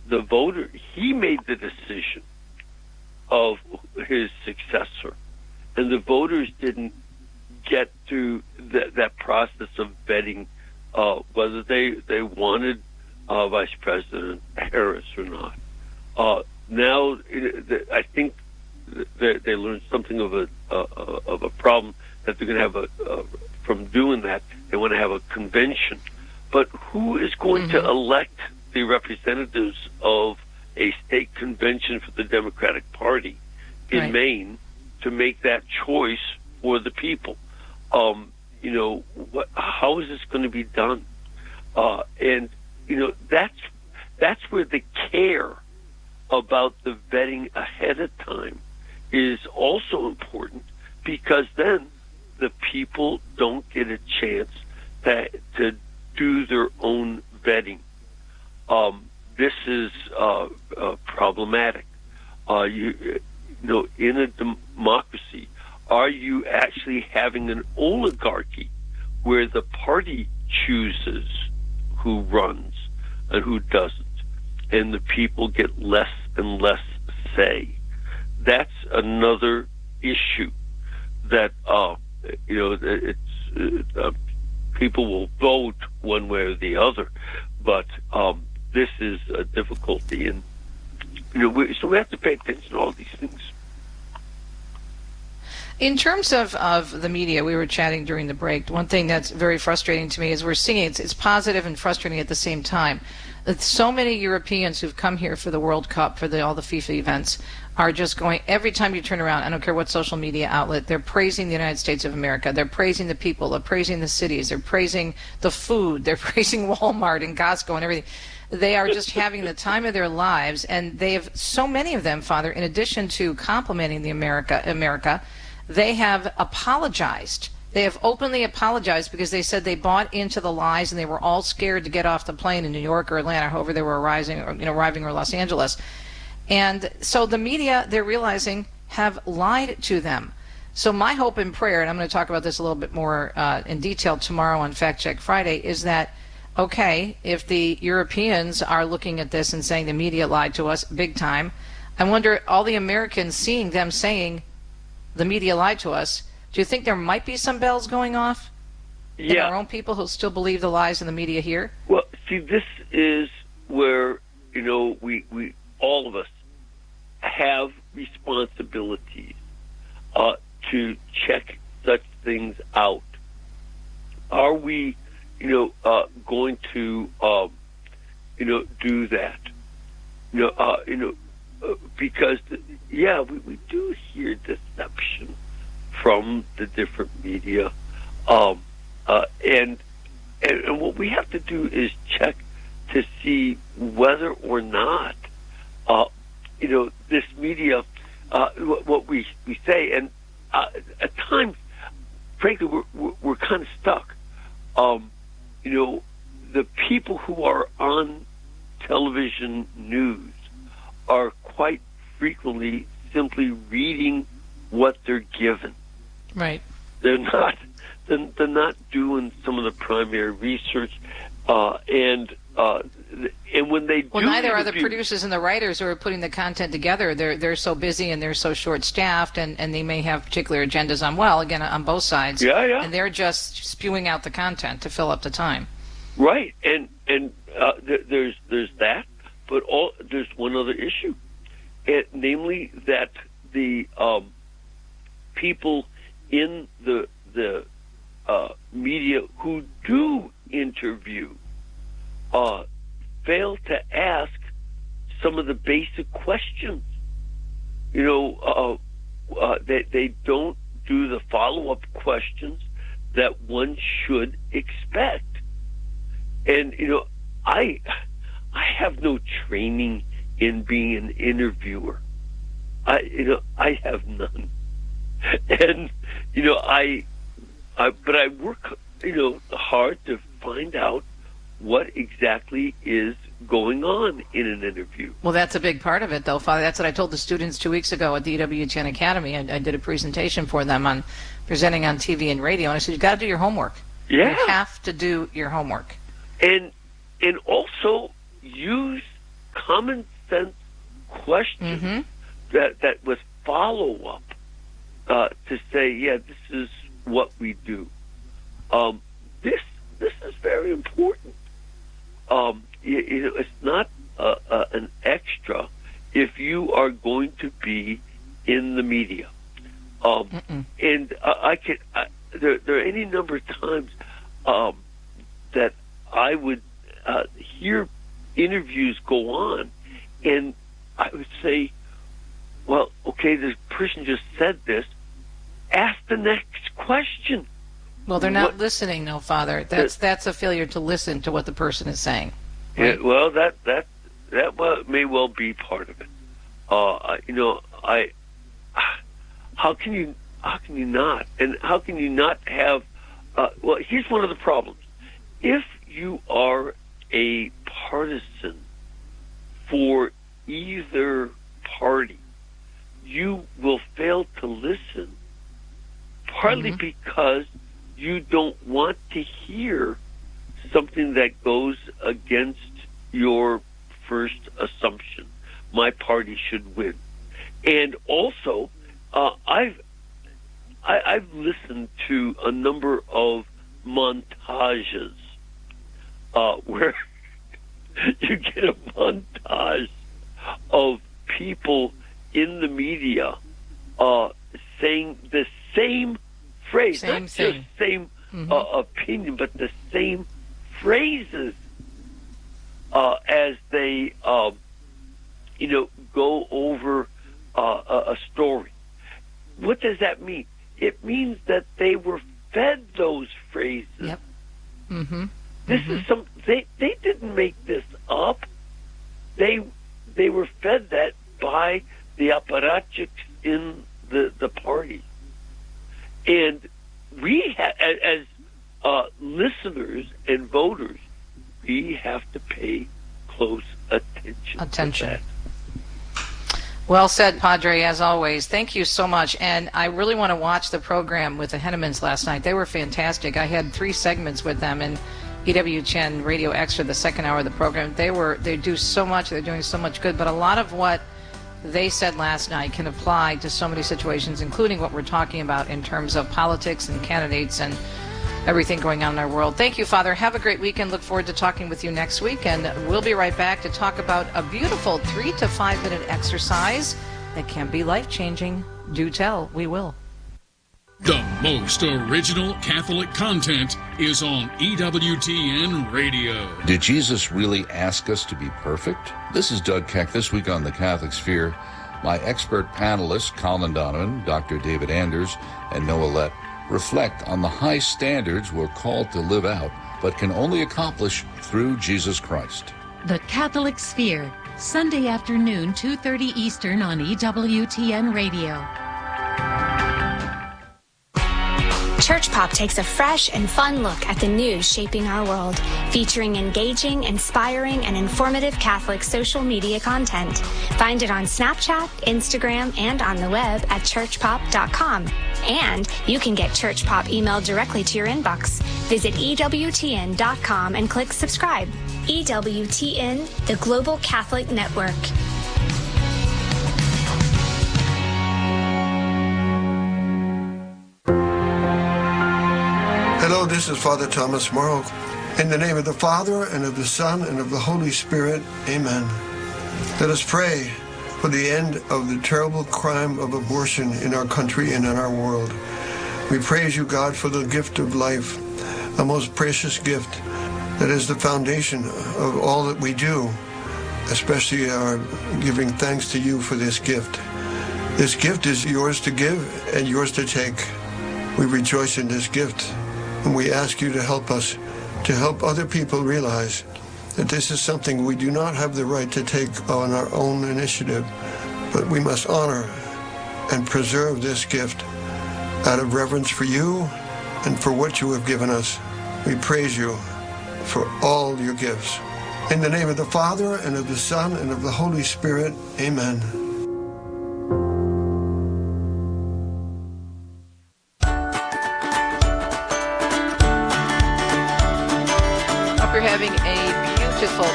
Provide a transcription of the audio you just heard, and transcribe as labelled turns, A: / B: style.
A: the voter, he made the decision of his successor, and the voters didn't get through that process of vetting whether they wanted Vice President Harris or not. Now, I think they learned something of a problem that they're going to have from doing that. They want to have a convention, but who is going to elect the representatives of a state convention for the Democratic Party in Maine to make that choice for the people? How is this going to be done? And that's where the care about the vetting ahead of time is also important, because then the people don't get a chance to do their own vetting. This is problematic. In a democracy, are you actually having an oligarchy where the party chooses who runs and who doesn't, and the people get less and less say? That's another issue that people will vote one way or the other, but this is a difficulty, and so we have to pay attention to all these things.
B: In terms of the media, we were chatting during the break. One thing that's very frustrating to me is we're seeing it's positive and frustrating at the same time. So many Europeans who've come here for the World Cup, for all the FIFA events, are just going, every time you turn around, I don't care what social media outlet, they're praising the United States of America. They're praising the people. They're praising the cities. They're praising the food. They're praising Walmart and Costco and everything. They are just having the time of their lives, and they have, so many of them, Father, in addition to complimenting the America, they have apologized. They have openly apologized because they said they bought into the lies, and they were all scared to get off the plane in New York or Atlanta, however they were arriving, or Los Angeles. And so the media, they're realizing, have lied to them. So my hope and prayer, and I'm going to talk about this a little bit more in detail tomorrow on Fact Check Friday, is that, okay, if the Europeans are looking at this and saying the media lied to us big time, I wonder, all the Americans seeing them saying the media lied to us, do you think there might be some bells going off in our own people who still believe the lies in the media here?
A: Well, see, this is where, we all of us have responsibilities to check such things out. Are we, going to, do that? Because, we do hear deception from the different media, and what we have to do is check to see whether or not, this media, what we say, and at times, frankly, we're kind of stuck. The people who are on television news are quite frequently simply reading what they're given.
B: Right.
A: They're not doing some of the primary research, and when they do,
B: well, neither are the producers and the writers who are putting the content together. They're so busy and they're so short-staffed, and they may have particular agendas on both sides.
A: Yeah.
B: And they're just spewing out the content to fill up the time.
A: Right, and there's that, but there's one other issue, namely that the people in the media who do interview fail to ask some of the basic questions. They don't do the follow-up questions that one should expect. And I have no training in being an interviewer. I have none. And but I work hard to find out what exactly is going on in an interview.
B: Well, that's a big part of it, though, Father. That's what I told the students 2 weeks ago at the EWTN Academy. I did a presentation for them on presenting on TV and radio, and I said, you've got to do your homework.
A: Yeah.
B: You have to do your homework.
A: And also use common sense questions that with follow-up to say, yeah, this is what we do. This is very important. It's not an extra if you are going to be in the media. And there are any number of times that I would hear interviews go on, and I would say, well, okay, this person just said this. Ask the next question.
B: Well, they're not listening, no, Father. That's a failure to listen to what the person is saying. Right?
A: Yeah, well, that may well be part of it. How can you not? And how can you not have? Well, here's one of the problems. If you are a partisan for either party, you will fail to listen, partly because you don't want to hear something that goes against your first assumption. My party should win. And also, I've listened to a number of montages where you get a montage of people in the media saying the same phrase, not just same opinion, but the same phrases as they, go over a story. What does that mean? It means that they were fed those phrases.
B: Yep.
A: This is they didn't make this up. They were fed that by the apparatchiks in the party. And we, as listeners and voters, we have to pay close attention. To that.
B: Well said, Padre, as always. Thank you so much. And I really want to watch the program with the Hennemans last night. They were fantastic. I had 3 segments with them in EWTN Radio Extra, the second hour of the program. They do so much. They're doing so much good. But a lot of what they said last night can apply to so many situations, including what we're talking about in terms of politics and candidates and everything going on in our world. Thank you, Father. Have a great weekend. Look forward to talking with you next week. And we'll be right back to talk about a beautiful 3 to 5 minute exercise that can be life-changing. Do tell. We will.
C: The most original Catholic content is on EWTN Radio.
D: Did Jesus really ask us to be perfect? This is Doug Keck. This week on The Catholic Sphere, my expert panelists, Colin Donovan, Dr. David Anders, and Noah Lett, reflect on the high standards we're called to live out, but can only accomplish through Jesus Christ.
E: The Catholic Sphere, Sunday afternoon, 2:30 Eastern on EWTN Radio.
F: Church Pop takes a fresh and fun look at the news shaping our world, featuring engaging, inspiring, and informative Catholic social media content. Find it on Snapchat, Instagram, and on the web at churchpop.com. And you can get Church Pop emailed directly to your inbox. Visit EWTN.com and click subscribe. EWTN, the Global Catholic Network.
G: Hello, this is Father Thomas Morrow. In the name of the Father, and of the Son, and of the Holy Spirit, amen. Let us pray for the end of the terrible crime of abortion in our country and in our world. We praise you, God, for the gift of life, a most precious gift that is the foundation of all that we do, especially our giving thanks to you for this gift. This gift is yours to give and yours to take. We rejoice in this gift. And we ask you to help us, to help other people realize that this is something we do not have the right to take on our own initiative, but we must honor and preserve this gift out of reverence for you and for what you have given us. We praise you for all your gifts. In the name of the Father, and of the Son, and of the Holy Spirit, amen.